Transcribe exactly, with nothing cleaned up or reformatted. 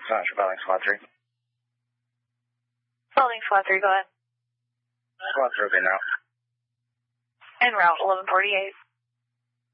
Not sure, Valley Squad three. Valley Squad three, go ahead. Squad three, en route. En route, eleven forty-eight.